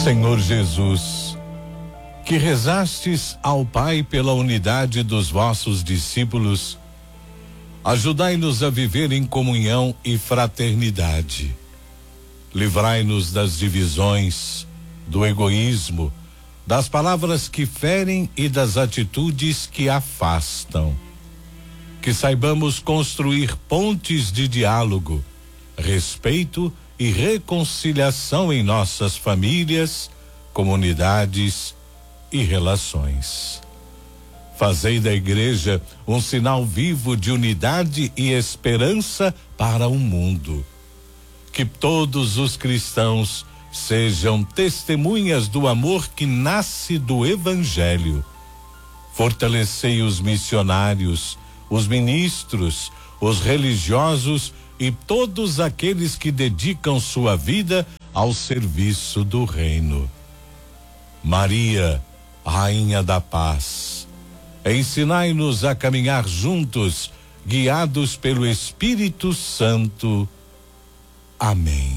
Senhor Jesus, que rezastes ao Pai pela unidade dos vossos discípulos, ajudai-nos a viver em comunhão e fraternidade. Livrai-nos das divisões, do egoísmo, das palavras que ferem e das atitudes que afastam. Que saibamos construir pontes de diálogo, respeito e reconciliação em nossas famílias, comunidades e relações. Fazei da igreja um sinal vivo de unidade e esperança para o mundo. Que todos os cristãos sejam testemunhas do amor que nasce do Evangelho. Fortalecei os missionários, os ministros, os religiosos e todos aqueles que dedicam sua vida ao serviço do reino. Maria, Rainha da Paz, ensinai-nos a caminhar juntos, guiados pelo Espírito Santo. Amém.